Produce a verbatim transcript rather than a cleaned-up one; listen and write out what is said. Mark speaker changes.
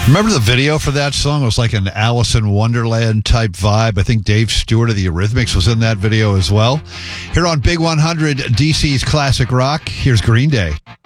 Speaker 1: Remember the video for that song? It was like an Alice in Wonderland type vibe. I think Dave Stewart of the Eurythmics was in that video as well. Here on Big one hundred, D C's Classic Rock, here's Green Day.